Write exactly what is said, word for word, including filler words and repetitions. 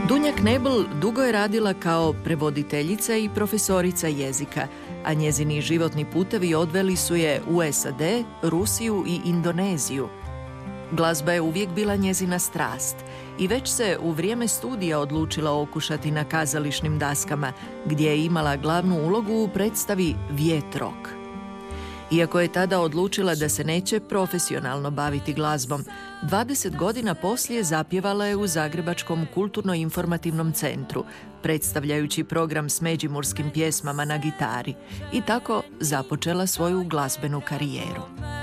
Dunja Knebel dugo je radila kao prevoditeljica i profesorica jezika, a njezini životni putevi odveli su je u S A D, Rusiju i Indoneziju. Glazba je uvijek bila njezina strast i već se u vrijeme studija odlučila okušati na kazališnim daskama, gdje je imala glavnu ulogu u predstavi Vjetrok. Iako je tada odlučila da se neće profesionalno baviti glazbom, dvadeset godina poslije zapjevala je u Zagrebačkom kulturno-informativnom centru, predstavljajući program s međimurskim pjesmama na gitari, i tako započela svoju glazbenu karijeru.